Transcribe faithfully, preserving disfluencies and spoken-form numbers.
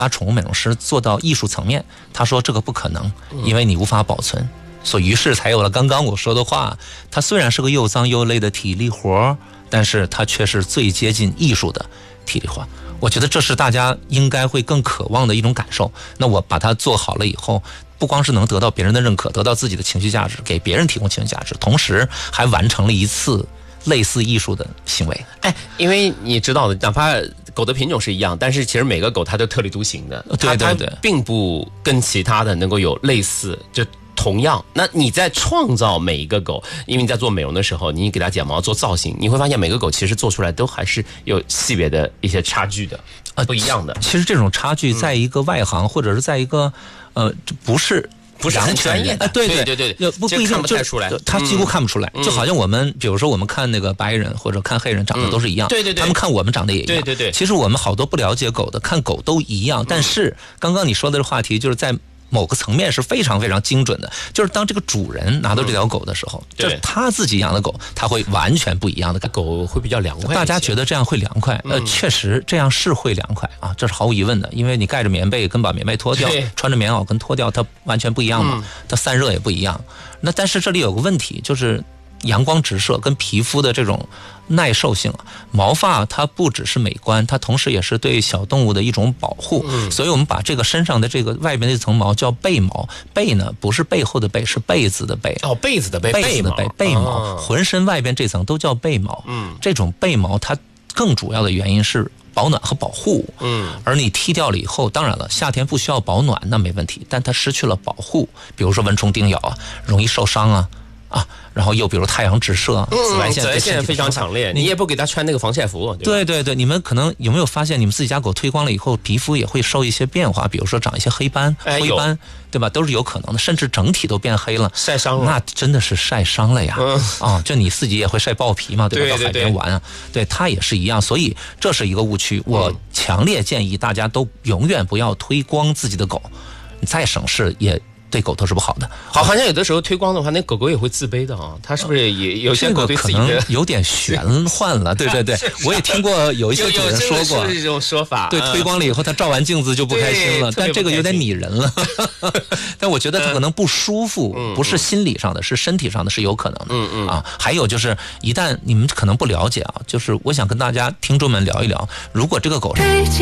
把宠物美容师做到艺术层面，他说这个不可能，因为你无法保存，所以于是才有了刚刚我说的话。它虽然是个又脏又累的体力活，但是它却是最接近艺术的体力活。我觉得这是大家应该会更渴望的一种感受。那我把它做好了以后，不光是能得到别人的认可，得到自己的情绪价值，给别人提供情绪价值，同时还完成了一次类似艺术的行为。 哎，因为你知道的，哪怕狗的品种是一样，但是其实每个狗它都特立独行的， 对对对， 它并不跟其他的能够有类似，就同样。那你在创造每一个狗，因为你在做美容的时候，你给它剪毛做造型，你会发现每个狗其实做出来都还是有细别的一些差距的，呃，不一样的。 其实这种差距，在一个外行、嗯、或者是在一个呃，不是。 不是很专业的， 对对对对， 不不一定看不太出来， 他几乎看不出来。就好像我们，比如说我们看那个白人或者看黑人长得都是一样， 对对对， 他们看我们长得也一样， 对对对。 其实我们好多不了解狗的，看狗都一样，但是刚刚你说的这个话题，就是在某个层面是非常非常精准的，就是当这个主人拿到这条狗的时候，嗯、就是他自己养的狗，他会完全不一样的感觉， 狗会比较凉快。 大家觉得这样会凉快，呃，确实这样是会凉快啊，这是毫无疑问的，因为你盖着棉被跟把棉被脱掉，穿着棉袄跟脱掉，它完全不一样嘛，嗯、它散热也不一样。那但是这里有个问题，就是阳光直射跟皮肤的这种耐受性啊，毛发它不只是美观，它同时也是对小动物的一种保护。嗯、所以我们把这个身上的这个外边那层毛叫背毛，背呢不是背后的背，是被子的背。 哦，被子的背， 被子的背，背毛，哦、浑身外边这层都叫背毛。嗯，这种背毛它更主要的原因是保暖和保护。嗯，而你剃掉了以后，当然了，夏天不需要保暖那没问题，但它失去了保护，比如说蚊虫叮咬啊，容易受伤啊。啊，然后又比如太阳直射， 嗯、 紫外线， 紫外线非常强烈，你也不给它穿那个防晒服。 对对对，你们可能有没有发现，你们自己家狗推光了以后，皮肤也会受一些变化，比如说长一些黑斑、 哎、 灰斑，对吧？都是有可能的，甚至整体都变黑了， 晒伤了， 那真的是晒伤了呀！嗯、啊，就你自己也会晒爆皮嘛，对吧？ 对对对， 到海边玩啊，对，它也是一样，所以这是一个误区。我强烈建议大家都永远不要推光自己的狗，你再省事也。对狗都是不好的。 好，好像有的时候推光的话，那狗狗也会自卑的啊。它是不是也有些狗对自己的、 这个、可能有点玄幻了？对对对，我也听过有一些主人说过这种说法。 对，推光了以后，他照完镜子就不开心了，但这个有点拟人了。但我觉得他可能不舒服， 嗯、 不是心理上的，是身体上的，是有可能的。 嗯嗯啊，还有就是，一旦你们可能不了解啊，就是我想跟大家听众们聊一聊，如果这个狗是。